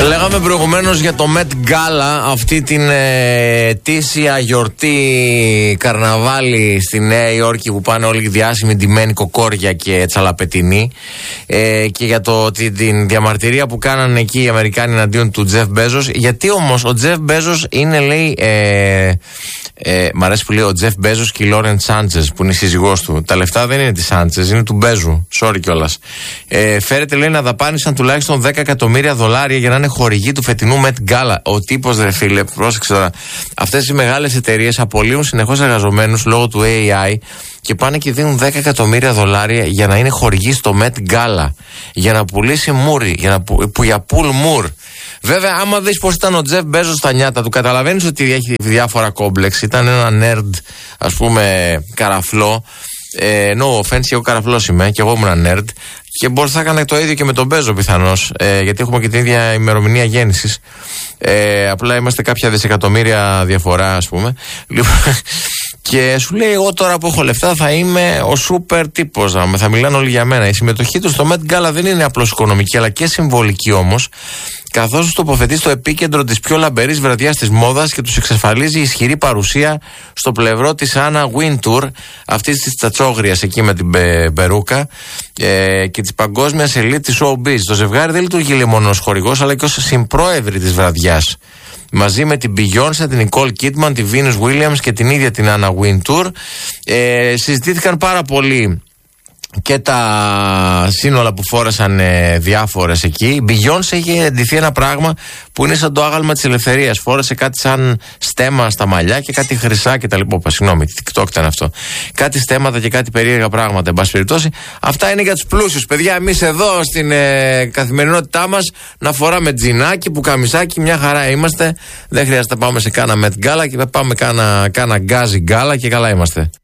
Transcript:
Λέγαμε προηγουμένως για το Met Gala, αυτή την ετήσια γιορτή καρναβάλι στη Νέα Υόρκη που πάνε όλοι οι διάσημοι ντυμένοι κοκόρια και τσαλαπετινοί, και για την διαμαρτυρία που κάνανε εκεί οι Αμερικάνοι εναντίον του Τζεφ Μπέζος. Γιατί όμως ο Τζεφ Μπέζος είναι, λέει, μ' αρέσει που λέει ο Τζεφ Μπέζος και η Λόρεν Σάντσες που είναι η σύζυγός του. Τα λεφτά δεν είναι της Σάντσες, είναι του Μπέζου. Sorry κιόλας. Φέρεται, λέει, να δαπάνησαν τουλάχιστον $10 εκατομμύρια για να είναι χορηγοί του φετινού Met Gala. Ο τύπος, ρε φίλε, πρόσεξε τώρα. Αυτές οι μεγάλες εταιρείες απολύουν συνεχώς εργαζομένους λόγω του AI και πάνε και δίνουν $10 εκατομμύρια για να είναι χορηγοί στο Met Gala. Για να πουλήσει μούρι, για πουλ μουρ. Βέβαια, άμα δεις πως ήταν ο Τζεφ Μπέζος στα νιάτα του, καταλαβαίνεις ότι έχει διάφορα κόμπλεξ. Ήταν ένα nerd, ας πούμε, καραφλό. No offense, εγώ καραφλός είμαι και εγώ ήμουν nerd. Και μπορεί να έκανε το ίδιο και με τον Μπέζο πιθανώς, γιατί έχουμε και την ίδια ημερομηνία γέννησης. Απλά είμαστε κάποια δισεκατομμύρια διαφορά, ας πούμε. Και σου λέει, εγώ τώρα που έχω λεφτά θα είμαι ο σούπερ τύπος, θα μιλάνε όλοι για μένα. Η συμμετοχή του στο Met Gala δεν είναι απλώς οικονομική, αλλά και συμβολική όμως, καθώς τους τοποθετεί στο επίκεντρο της πιο λαμπερής βραδιάς της μόδας και τους εξασφαλίζει ισχυρή παρουσία στο πλευρό της Anna Wintour, αυτής της τσατσόγριας εκεί με την περούκα, και της παγκόσμιας ελίτ της showbiz. Το ζευγάρι δεν λειτουργεί μόνο ως χορηγός, αλλά και ως συμπρόεδροι της βραδιάς. Μαζί με την Beyoncé, την Nicole Kidman, τη Venus Williams και την ίδια την Anna Wintour, συζητήθηκαν πάρα πολύ και τα σύνολα που φόρεσαν διάφορες εκεί. Η Beyoncé είχε ντυθεί ένα πράγμα που είναι σαν το άγαλμα της ελευθερίας. Φόρεσε κάτι σαν στέμμα στα μαλλιά και κάτι χρυσά και τα λοιπά. Συγγνώμη, TikTok ήταν αυτό. Κάτι στέμματα και κάτι περίεργα πράγματα. Εν πάση περιπτώσει, αυτά είναι για τους πλούσιους. Παιδιά, εμείς εδώ στην καθημερινότητά μας να φοράμε τζινάκι, πουκαμισάκι, μια χαρά είμαστε. Δεν χρειάζεται να πάμε σε κάνα Met Gala και πάμε κάνα γκάζι γκάλα και καλά είμαστε.